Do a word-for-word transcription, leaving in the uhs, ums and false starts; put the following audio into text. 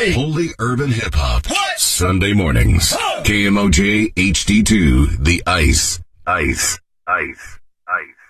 Hey! Holy urban hip hop. What? Sunday mornings. Oh! K M O J H D two, The Ice. Ice. Ice. Ice.